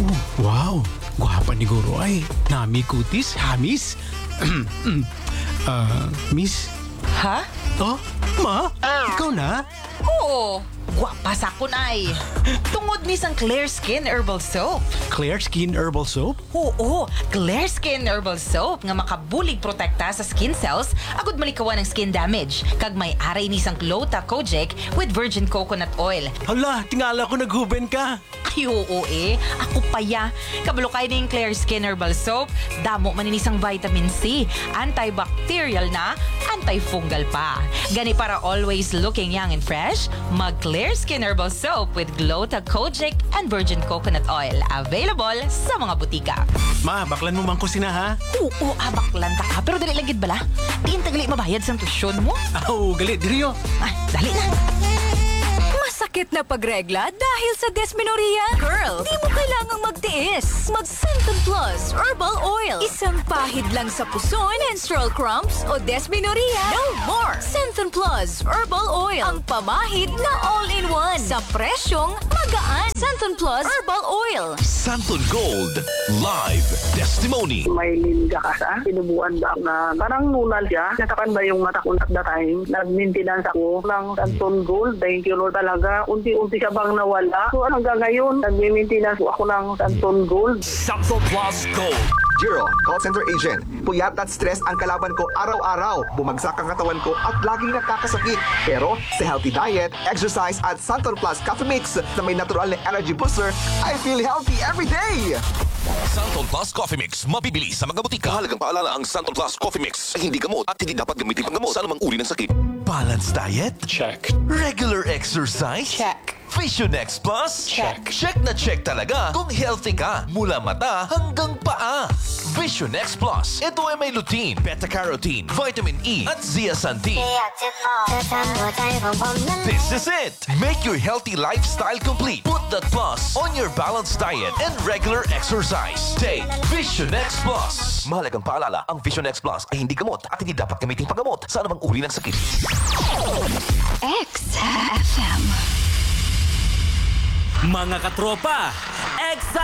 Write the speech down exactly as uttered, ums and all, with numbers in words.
Wow, gwapa ni Guro ay. Nami kutis, hamis. Ah, miss? Ha? Oh, ma? Ikaw na? Oo. Gwapa sa kun ay. Tungod ni sang Clear Skin Herbal Soap. Clear Skin Herbal Soap? Oo, Clear Skin Herbal Soap nga makabulig protekta sa skin cells agud malikawan ng skin damage. Kag may aray ni sang Glota Kojic with virgin coconut oil. Hala, tingala ko naghuben ka. Ay, oo eh. Ako pa ya. Kabalo kay ning Clear Skin Herbal Soap. Damo maninisang vitamin C. Antibacterial na, antifungal pa. Gani para always looking young and fresh, mag Clear Skin Herbal Soap with Glota Kojic and virgin coconut oil. Available sa mga butika. Ma, baklan mo man ko sina ha? Oo, abaklan ta ka. Pero dali lang gid bala. Diin tagali mabayad sa tusyon mo. Aw, gali, diriyo. Ay, dali na. Masakit na pagregla dahil sa dysmenorrhea? Girl, di mo kailangang magtiis. Mag Centon Plus Herbal Oil. Isang pahid lang sa puson, menstrual cramps o dysmenorrhea. No more! Centon Plus Herbal Oil. Ang pamahid na all-in-one. Sa presyong magaan. Centon Plus Herbal Oil. Santon Gold Live Testimony. May lingga ka sa sinubuan ba na parang nunal siya. Natakan ba yung mata ko at the time? Nag-maintenance ako ng Santon Gold. Thank you Lord talaga. Unti-unti siya bang nawala. So hanggang ngayon, nag-maintenance ako ng Santon Gold. Santon Plus Gold. Jiro, call center agent. Puyat at stress ang kalaban ko araw-araw. Bumagsak ang katawan ko at laging nakakasakit. Pero sa healthy diet, exercise at Santon Plus Coffee Mix na may natural na energy booster, I feel healthy every day! Santon Plus Coffee Mix. Mabibili sa mga butika. Mahalagang paalala, ang Santon Plus Coffee Mix ay hindi gamot at hindi dapat gamitin pang gamot sa anumang uri ng sakit. Balanced diet? Check. Regular exercise? Check. Visionex Plus? Check. Check na check talaga kung healthy ka mula mata hanggang paa. Visionex Plus. Ito ay may lutein, beta-carotene, vitamin E at zeaxanthin. This is it! Make your healthy lifestyle complete. Put that plus on your balanced diet and regular exercise. Take Visionex Plus. Mahalagang paalala, ang Visionex Plus ay hindi gamot at hindi dapat gamitin panggamot sa anumang uri ng sakit. X F M. Mga katropa,